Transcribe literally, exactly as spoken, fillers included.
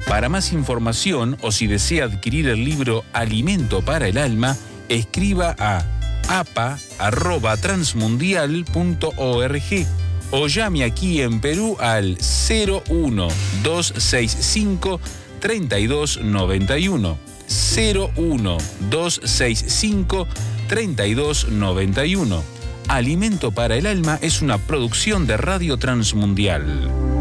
Para más información o si desea adquirir el libro Alimento para el Alma, escriba a a p a arroba transmundial punto org o llame aquí en Perú al cero uno dos seis cinco tres dos nueve uno. cero uno dos seis cinco tres dos nueve uno. Alimento para el Alma es una producción de Radio Transmundial.